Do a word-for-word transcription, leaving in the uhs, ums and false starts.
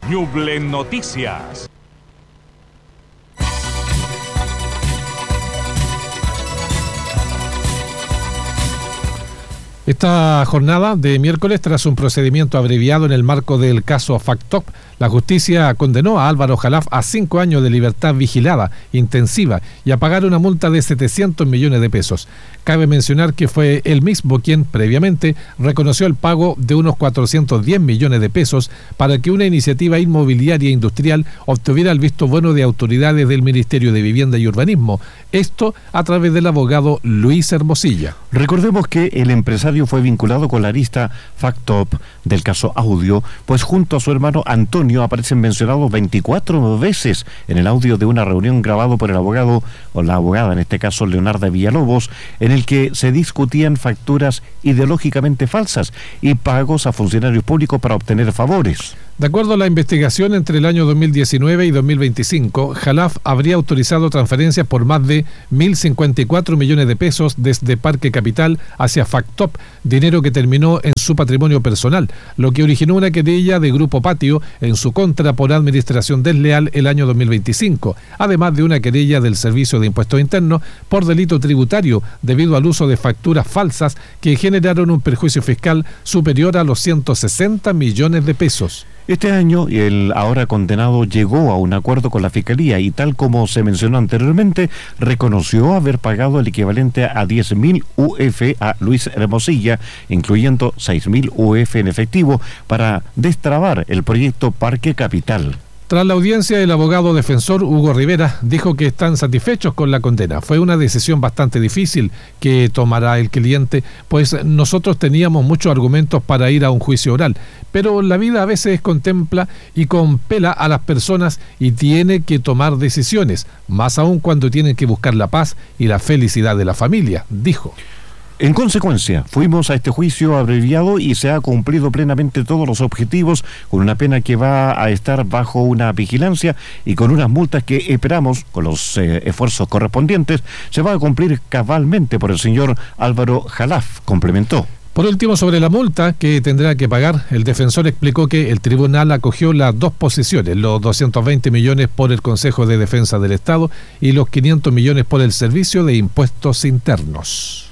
Ñuble Noticias. Esta jornada de miércoles, tras un procedimiento abreviado en el marco del caso FacTop, la justicia condenó a Álvaro Jalaf a cinco años de libertad vigilada, intensiva, y a pagar una multa de setecientos millones de pesos. Cabe mencionar que fue él mismo quien, previamente, reconoció el pago de unos cuatrocientos diez millones de pesos para que una iniciativa inmobiliaria industrial obtuviera el visto bueno de autoridades del Ministerio de Vivienda y Urbanismo. Esto a través del abogado Luis Hermosilla. Recordemos que el empresario fue vinculado con la arista FacTop del caso Audio, pues junto a su hermano Antonio aparecen mencionados veinticuatro veces en el audio de una reunión grabado por el abogado, o la abogada en este caso Leonarda Villalobos, en el que se discutían facturas ideológicamente falsas y pagos a funcionarios públicos para obtener favores. De acuerdo a la investigación, entre el año dos mil diecinueve y dos mil veinticinco, Jalaf habría autorizado transferencias por más de mil cincuenta y cuatro millones de pesos desde Parque Capital hacia FacTop, dinero que terminó en su patrimonio personal, lo que originó una querella de Grupo Patio en su contra por administración desleal el año dos mil veinticinco, además de una querella del Servicio de Impuestos Internos por delito tributario debido al uso de facturas falsas que generaron un perjuicio fiscal superior a los ciento sesenta millones de pesos. Este año, el ahora condenado llegó a un acuerdo con la Fiscalía y, tal como se mencionó anteriormente, reconoció haber pagado el equivalente a diez mil U F a Luis Hermosilla, incluyendo seis mil U F en efectivo, para destrabar el proyecto Parque Capital. Tras la audiencia, el abogado defensor Hugo Rivera dijo que están satisfechos con la condena. Fue una decisión bastante difícil que tomará el cliente, pues nosotros teníamos muchos argumentos para ir a un juicio oral, pero la vida a veces contempla y compela a las personas y tiene que tomar decisiones, más aún cuando tienen que buscar la paz y la felicidad de la familia, dijo. En consecuencia, fuimos a este juicio abreviado y se ha cumplido plenamente todos los objetivos, con una pena que va a estar bajo una vigilancia y con unas multas que esperamos, con los eh, esfuerzos correspondientes, se va a cumplir cabalmente por el señor Álvaro Jalaf, complementó. Por último, sobre la multa que tendrá que pagar, el defensor explicó que el tribunal acogió las dos posiciones, los doscientos veinte millones por el Consejo de Defensa del Estado y los quinientos millones por el Servicio de Impuestos Internos.